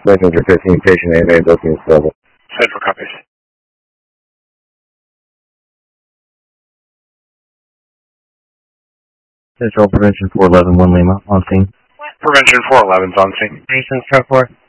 Messenger 15, patient 8, main booking is available. Central copies. Central Prevention 411, 1 Lima, on scene. Prevention 411's on scene. Patient stroke 4.